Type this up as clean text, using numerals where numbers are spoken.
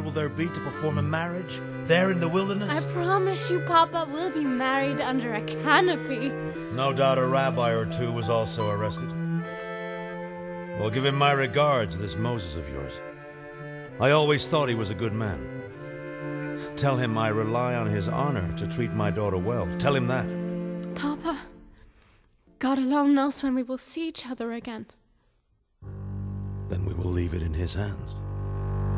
will there be to perform a marriage there in the wilderness? I promise you, Papa, we'll be married under a canopy. No doubt a rabbi or two was also arrested. Well, give him my regards, this Moses of yours. I always thought he was a good man. Tell him I rely on his honor to treat my daughter well. Tell him that. Papa, God alone knows when we will see each other again. Then we will leave it in his hands.